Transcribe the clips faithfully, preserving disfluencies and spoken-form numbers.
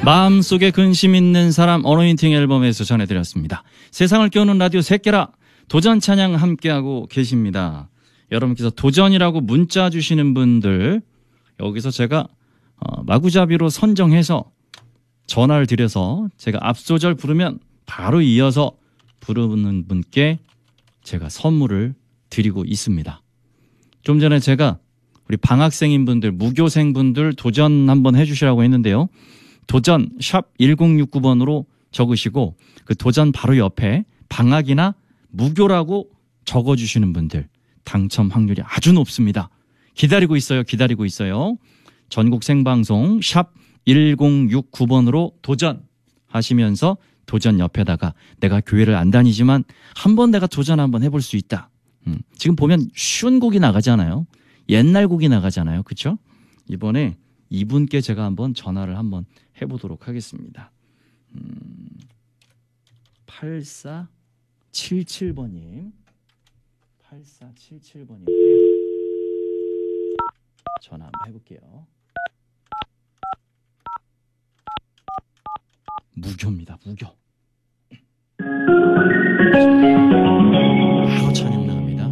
마음속에 근심 있는 사람 어노인팅 앨범에서 전해드렸습니다. 세상을 깨우는 라디오 새끼라 도전 찬양 함께하고 계십니다. 여러분께서 도전이라고 문자 주시는 분들 여기서 제가 어, 마구잡이로 선정해서 전화를 드려서 제가 앞소절 부르면 바로 이어서 부르는 분께 제가 선물을 드리고 있습니다. 좀 전에 제가 우리 방학생인 분들, 무교생 분들 도전 한번 해주시라고 했는데요. 도전 샵 일공육구 번으로 적으시고 그 도전 바로 옆에 방학이나 무교라고 적어주시는 분들 당첨 확률이 아주 높습니다. 기다리고 있어요. 기다리고 있어요. 전국 생방송 샵 일공육구 번으로 도전하시면서 도전 옆에다가 내가 교회를 안 다니지만 한번 내가 도전 한번 해볼 수 있다. 음, 지금 보면 쉬운 곡이 나가잖아요. 옛날 곡이 나가잖아요. 그렇죠? 이번에 이분께 제가 한번 전화를 한번 해보도록 하겠습니다. 음, 팔사칠칠 번님 팔사칠칠 번님께 전화 한번 해볼게요. 무교입니다. 무교. 바로 찬양 나갑니다.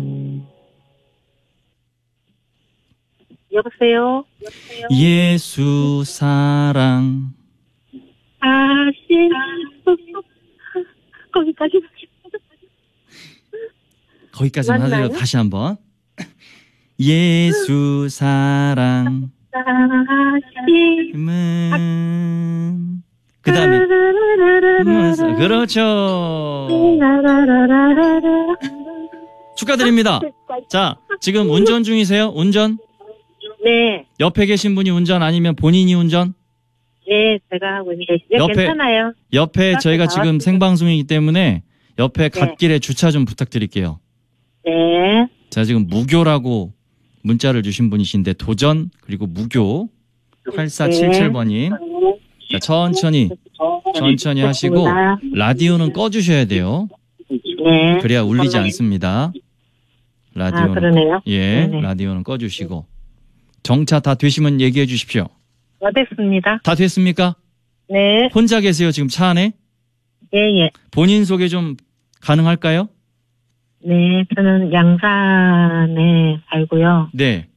여보세요? 예수 사랑 다시 거기까지 거기까지만 하세요. 다시 한번. 예수 사랑 음, 그 다음에 음, 그렇죠. 축하드립니다. 자, 지금 운전 중이세요? 운전? 네. 옆에 계신 분이 운전 아니면 본인이 운전? 네, 제가 하고 있는데 네, 옆에, 괜찮아요. 옆에 저희가 지금 나왔습니다. 생방송이기 때문에 옆에 네. 갓길에 주차 좀 부탁드릴게요. 네. 자, 지금 무교라고 문자를 주신 분이신데 도전 그리고 무교 팔사칠칠 번님 자, 천천히 천천히 하시고 라디오는 꺼주셔야 돼요. 네. 그래야 울리지 않습니다. 라디오는 아, 그러네요. 예, 네네. 라디오는 꺼주시고 정차 다 되시면 얘기해 주십시오. 어, 됐습니다. 다 됐습니까? 네. 혼자 계세요 지금 차 안에? 예, 예. 본인 소개 좀 가능할까요? 네, 저는 양산에 살고요. 네.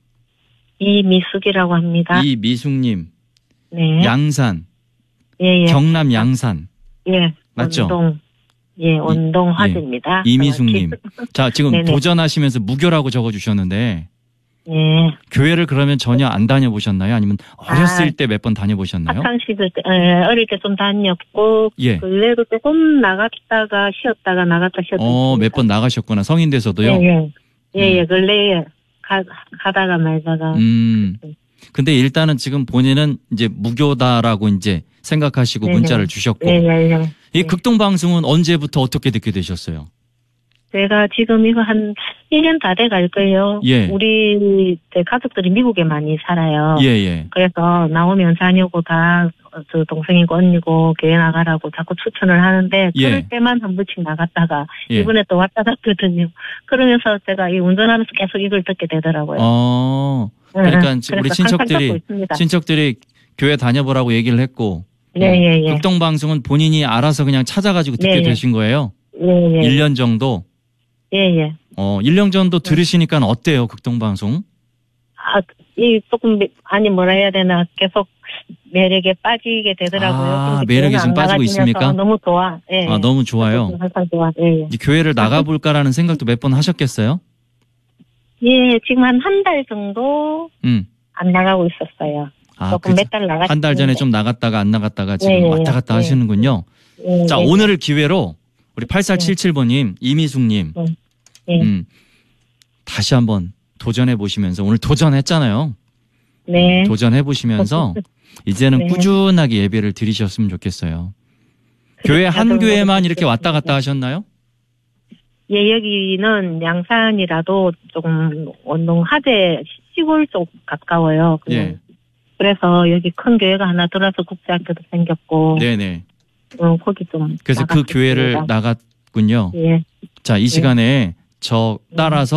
이미숙이라고 합니다. 이미숙님, 네. 양산, 예, 예. 경남 양산. 예. 맞죠? 원동. 예, 원동 화재입니다. 이미숙님. 자, 지금 네네. 도전하시면서 무교라고 적어주셨는데 네. 교회를 그러면 전혀 안 다녀보셨나요? 아니면 어렸을 아, 때 몇 번 다녀보셨나요? 학창 시절 때, 예, 어릴 때 좀 다녔고, 예. 근래도 조금 나갔다가 쉬었다가 나갔다 쉬었다. 어, 몇 번 나가셨구나. 성인 돼서도요? 예, 예. 예, 예. 음. 근래에 가, 가다가 말다가. 음. 근데 일단은 지금 본인은 이제 무교다라고 이제 생각하시고 네네. 문자를 주셨고. 예, 예, 예. 이 극동방송은 언제부터 어떻게 듣게 되셨어요? 제가 지금 이거 한 일 년 다 돼 갈 거예요. 예. 우리 제 가족들이 미국에 많이 살아요. 예, 예. 그래서 나오면 자녀고 다 저 동생이고 언니고 교회 나가라고 자꾸 추천을 하는데 예. 그럴 때만 한 번씩 나갔다가 예. 이번에 또 왔다 갔거든요. 그러면서 제가 이 운전하면서 계속 이걸 듣게 되더라고요. 어. 네, 그러니까 그래서 우리 항상 듣고 친척들이 있습니다. 친척들이 교회 다녀보라고 얘기를 했고. 네, 어, 예, 예. 극동방송은 본인이 알아서 그냥 찾아가지고 듣게 네, 예. 되신 거예요? 예, 예. 일 년 정도? 예, 예. 어, 일 년 정도 들으시니까 어때요, 극동방송? 아, 이 조금 매- 아니 뭐라 해야 되나 계속 매력에 빠지게 되더라고요. 아, 근데 매력이 교회는 좀 안 빠지고 나가지면서 있습니까? 너무 좋아. 예. 아, 너무 좋아요. 항상 좋아. 예, 예. 이제 교회를 나가볼까라는 생각도 몇 번 하셨겠어요? 예, 지금 한 한 달 정도 음. 안 나가고 있었어요. 아, 조금 그, 몇 달 나갔. 한 달 전에 좀 나갔다가 안 나갔다가 지금 예, 예, 왔다 갔다 예. 하시는군요. 예, 자, 예. 오늘을 기회로 우리 팔사칠칠 번님, 이미숙님, 예. 음, 다시 한번 도전해 보시면서 오늘 도전했잖아요. 네. 도전해 보시면서 이제는 네. 꾸준하게 예배를 드리셨으면 좋겠어요. 교회 한 나도 교회만 이렇게 왔다 그렇겠습니다. 갔다 하셨나요? 예, 여기는 양산이라도 조금 원동 하재 시골 쪽 가까워요. 그냥. 예. 그래서 여기 큰 교회가 하나 들어서 국제학교도 생겼고, 네네. 어, 거기 좀. 그래서 그 나갔습니다. 교회를 나갔군요. 예. 자, 이 시간에 저 따라서